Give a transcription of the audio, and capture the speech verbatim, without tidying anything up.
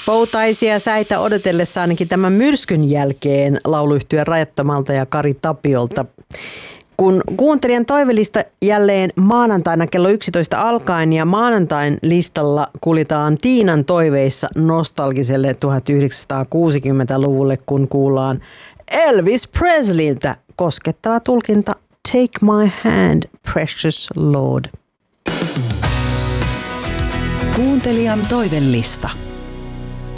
Poutaisia säitä odotellessa ainakin tämän myrskyn jälkeen lauluyhtyeen Rajattomalta ja Kari Tapiolta. Kun kuuntelijan toivelista jälleen maanantaina kello yksitoista alkaen ja maanantain listalla kuljetaan Tiinan toiveissa nostalgiselle tuhatyhdeksänsataakuusikymmentäluvulle, kun kuullaan Elvis Presleyltä koskettava tulkinta Take My Hand, Precious Lord. Kuuntelijan toivelista.